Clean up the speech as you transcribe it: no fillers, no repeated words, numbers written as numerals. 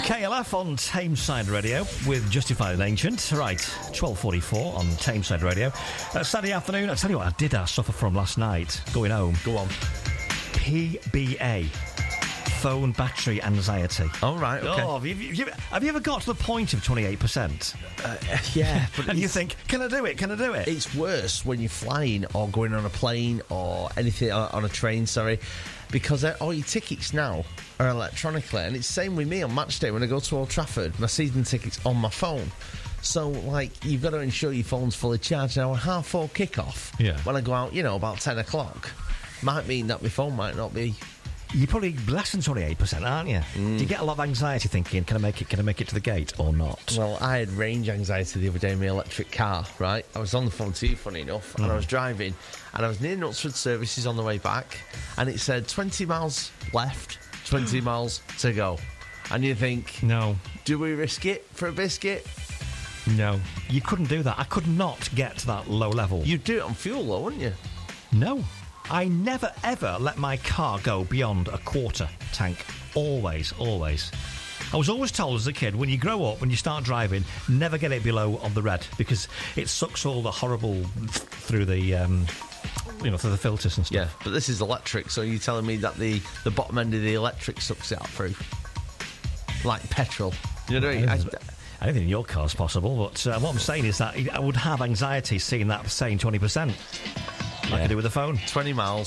KLF on Tameside Radio with Justified and Ancient. Right, 12:44 on Tameside Radio. Saturday afternoon, I'll tell you what I did suffer from last night going home. Go on. PBA. Phone battery anxiety. Oh, right, okay. Oh, have you ever got to the point of 28%? Yeah. But and you think, can I do it? Can I do it? It's worse when you're flying or going on a plane or anything, on a train, sorry, because all your tickets now are electronically, and it's the same with me on match day when I go to Old Trafford. My season ticket's on my phone. So, like, you've got to ensure your phone's fully charged. Now, a 4:30 kick-off, when I go out, about 10 o'clock, might mean that my phone might not be... You're probably less than 28%, aren't you? Do you get a lot of anxiety thinking, can I make it to the gate or not? Well, I had range anxiety the other day in my electric car, right? I was on the phone to you, funny enough, and I was driving, and I was near Knutsford Services on the way back, and it said 20 miles left, 20 miles to go. And you think... No. Do we risk it for a biscuit? No. You couldn't do that. I could not get to that low level. You'd do it on fuel, though, wouldn't you? No. I never, ever let my car go beyond a quarter tank. Always, always. I was always told as a kid, when you grow up, when you start driving, never get it below on the red, because it sucks all the horrible through the, through the filters and stuff. Yeah, but this is electric, so you're telling me that the bottom end of the electric sucks it out through? Like petrol. You know what I mean? I don't think your car's possible, but what I'm saying is that I would have anxiety seeing that saying 20%. Like I do with the phone. 20 miles.